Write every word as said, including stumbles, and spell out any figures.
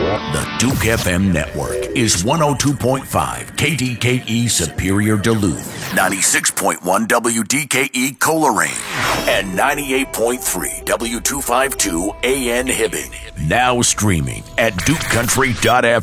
The Duke F M network is one oh two point five K D K E Superior Duluth, ninety-six point one W D K E Coleraine, and ninety-eight point three W two fifty-two A N Hibbing. Now streaming at duke country dot f m.